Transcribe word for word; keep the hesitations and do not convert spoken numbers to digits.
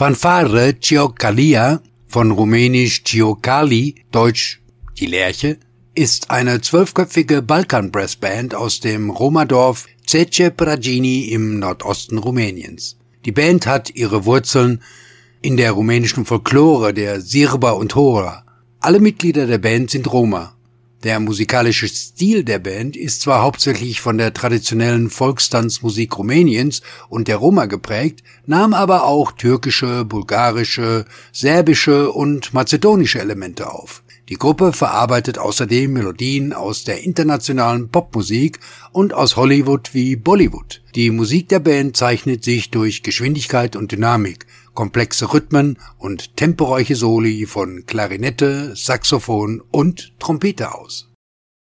Fanfare Cioccalia, von rumänisch Ciocali, deutsch die Lerche, ist eine zwölfköpfige Balkan-Brass-Band aus dem Roma-Dorf Zece Pragini im Nordosten Rumäniens. Die Band hat ihre Wurzeln in der rumänischen Folklore der Sirba und Hora. Alle Mitglieder der Band sind Roma. Der musikalische Stil der Band ist zwar hauptsächlich von der traditionellen Volkstanzmusik Rumäniens und der Roma geprägt, nahm aber auch türkische, bulgarische, serbische und mazedonische Elemente auf. Die Gruppe verarbeitet außerdem Melodien aus der internationalen Popmusik und aus Hollywood wie Bollywood. Die Musik der Band zeichnet sich durch Geschwindigkeit und Dynamik, komplexe Rhythmen und temporeiche Soli von Klarinette, Saxophon und Trompete aus.